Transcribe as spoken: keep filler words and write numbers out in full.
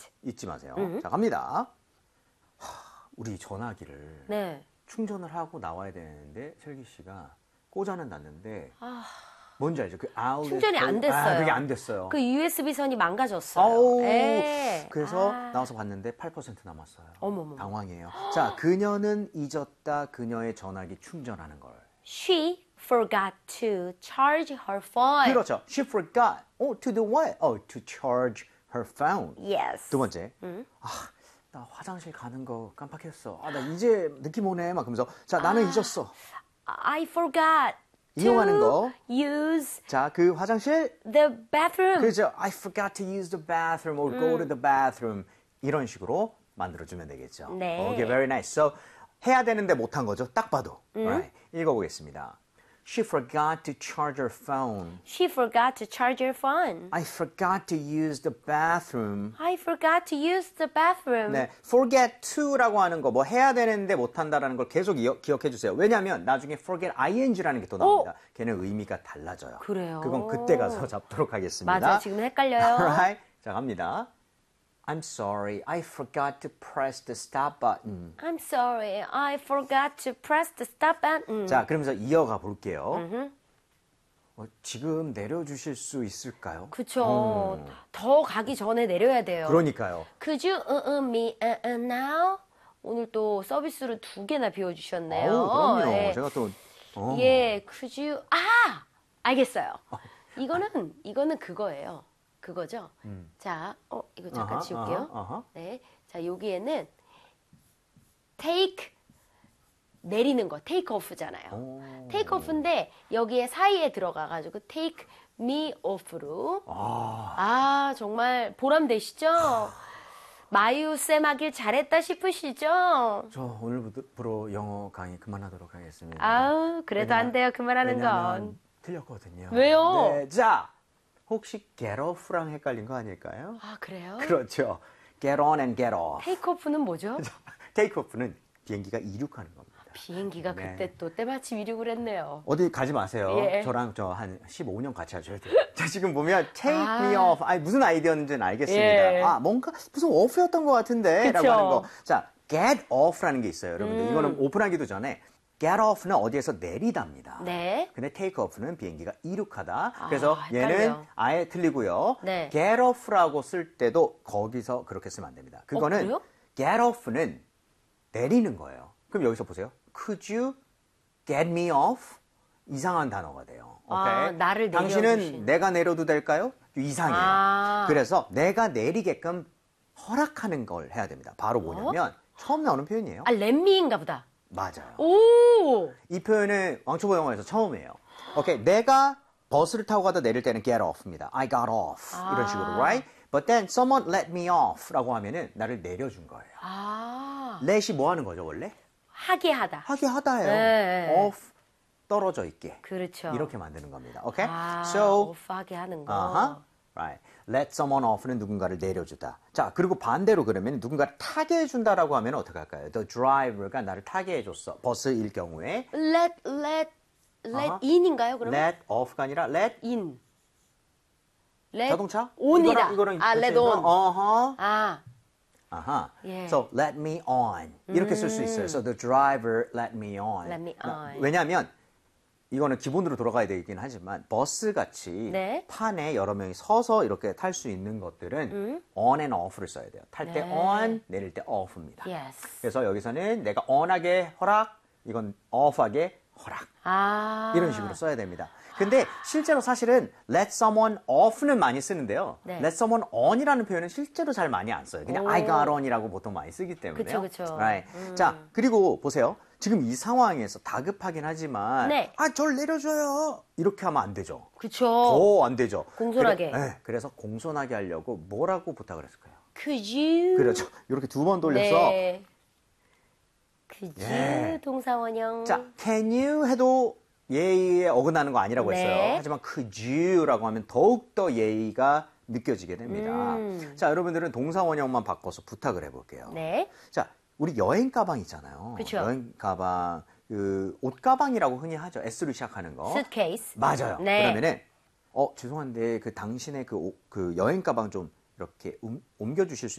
잊지 마세요. 음. 자, 갑니다. 하, 우리 전화기를 네. 충전을 하고 나와야 되는데 슬기 씨가 꽂아는 놨는데 아, 뭔지 알죠? 그 아웃렛 충전이 안 됐어요. 아, 그게 안 됐어요. 그 유에스비 선이 망가졌어요. 아우, 에. 그래서 아. 나와서 봤는데 팔 퍼센트 남았어요. 어머머. 당황해요. 자, 그녀는 잊었다 그녀의 전화기 충전하는 걸. She forgot to charge her phone. 그렇죠. She forgot. Oh, to do what? Oh, to charge her phone. Yes. 두 번째. 음. 아, 나 화장실 가는 거 깜빡했어. 아, 나 이제 느낌 오네. 막 그러면서 자, 나는 아. 잊었어. I forgot 이용하는 to 거. use 자, 그 화장실 the bathroom. 그죠? I forgot to use the bathroom or go to the bathroom. 이런 식으로 만들어주면 되겠죠. 네. Okay, very nice. So, 해야 되는데 못한 거죠. 딱 봐도. Alright. 읽어보겠습니다. She forgot to charge her phone. She forgot to charge her phone. I forgot to use the bathroom. I forgot to use the bathroom. 네, forget to라고 하는 거 뭐 해야 되는데 못한다라는 걸 계속 이어, 기억해 주세요. 왜냐하면 나중에 forget ing라는 게 또 나옵니다. 걔는 의미가 달라져요. 그래요? 그건 그때 가서 잡도록 하겠습니다. 맞아요. 지금 헷갈려요. Alright. 자, 갑니다. I'm sorry. I forgot to press the stop button. I'm sorry. I forgot to press the stop button. 자, 그러면서 이어가 볼게요. 어, 지금 내려주실 수 있을까요? 그쵸. 더 가기 전에 내려야 돼요. 그러니까요. Could you uh, uh, me uh, uh, now? 오늘 또 서비스를 두 개나 비워주셨네요. 어우, 그럼요. 예. 제가 또 어. 예, could you? 아, 알겠어요. 이거는 이거는 그거예요. 그거죠. 음. 자, 어 이거 잠깐 아하, 지울게요. 아하, 아하. 네, 자 여기에는 take 내리는 거, take off잖아요. 오. take off인데 여기에 사이에 들어가가지고 take me off로. 아, 아 정말 보람되시죠? 마유 쌤 하길 잘했다 싶으시죠? 저 오늘부로 영어 강의 그만하도록 하겠습니다. 아우 그래도 왜냐- 안 돼요. 그만하는 왜냐면 건. 틀렸거든요. 왜요? 네, 자, 혹시 get off랑 헷갈린 거 아닐까요? 아 그래요? 그렇죠. get on and get off. 테이크 오프는 뭐죠? take off는 비행기가 이륙하는 겁니다. 비행기가 네. 그때 또 때마침 이륙을 했네요. 어디 가지 마세요. 예. 저랑 저 한 십오 년 같이 하셔야 돼요. 자, 지금 보면 take 아. me off. 아니, 무슨 아이디어인지는 알겠습니다. 예. 아, 뭔가 무슨 off였던 것 같은데? 그쵸. 라고 하는 거. 자, get off라는 게 있어요. 여러분들. 음. 이거는 오픈하기도 전에 get off는 어디에서 내리답니다. 네. 근데 take off는 비행기가 이륙하다. 그래서 헷갈려. 얘는 아예 틀리고요. 네. get off라고 쓸 때도 거기서 그렇게 쓰면 안 됩니다. 그거는 어, 그래요? get off는 내리는 거예요. 그럼 여기서 보세요. Could you get me off? 이상한 단어가 돼요. 아, 오케이? 나를 당신은 내려주신. 내가 내려도 될까요? 이상해요. 아. 그래서 내가 내리게끔 허락하는 걸 해야 됩니다. 바로 뭐냐면 처음 나오는 표현이에요. 아 렛미인가 보다. 맞아요. 오. 이 표현은 왕초보 영어에서 처음이에요. 오케이, 내가 버스를 타고 가다 내릴 때는 get off입니다. I got off 아. 이런 식으로, right? But then someone let me off라고 하면은 나를 내려준 거예요. 아. let이 뭐 하는 거죠 원래? 하게 하다. 하게 하다예요. 네. off 떨어져 있게. 그렇죠. 이렇게 만드는 겁니다. 오케이? 아, So, 오프하게 하는 거. uh-huh, right. Let someone off는 누군가를 내려주다. 자, 그리고 반대로 그러면 누군가를 타게 해준다라고 하면 어떻게 할까요? The driver가 나를 타게 해줬어. 버스일 경우에 let let let 아하. in인가요? 그러면? let off가 아니라 let in. let 자동차? on이다. 이거랑, 이거랑 아, let 같이 on. 해서, 어허. 아. 아하. 예. So let me on. 이렇게 쓸 수 있어요. So the driver let me on. Let me on. 왜냐하면 이거는 기본으로 돌아가야 되긴 하지만 버스 같이 네. 판에 여러 명이 서서 이렇게 탈 수 있는 것들은 on and off를 써야 돼요. 탈 때 네. on, 내릴 때 off입니다. Yes. 그래서 여기서는 내가 on하게 허락, 이건 off하게 허락. 아. 이런 식으로 써야 됩니다. 근데 실제로 사실은 let someone off는 많이 쓰는데요. 네. let someone on이라는 표현은 실제로 잘 많이 안 써요. 그냥 오. I got on이라고 보통 많이 쓰기 때문에요. 그쵸, 그쵸. Right. 음. 자, 그리고 보세요. 지금 이 상황에서 다급하긴 하지만 네. 아, 절 내려줘요. 이렇게 하면 안 되죠. 그쵸. 더 안 되죠. 공손하게. 그래, 네, 그래서 공손하게 하려고 뭐라고 부탁을 했을까요? Could you? 그렇죠. 이렇게 두 번 돌려서 네. Could you? 예. 동사원형. 자, can you 해도 예의에 어긋나는 거 아니라고 네. 했어요. 하지만 could you라고 하면 더욱더 예의가 느껴지게 됩니다. 음. 자, 여러분들은 동사원형만 바꿔서 부탁을 해볼게요. 네. 자, 우리 여행 가방 있잖아요. 그쵸. 여행 가방, 그, 옷 가방이라고 흔히 하죠. S로 시작하는 거. suitcase. 맞아요. 네. 그러면은, 어, 죄송한데, 그 당신의 그, 옷- 그 여행 가방 좀 이렇게 옮, 옮겨주실 수